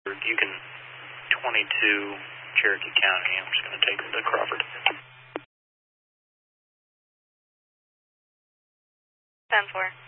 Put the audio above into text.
You can 22 Cherokee County. I'm just going to take them to Crawford. 10-4.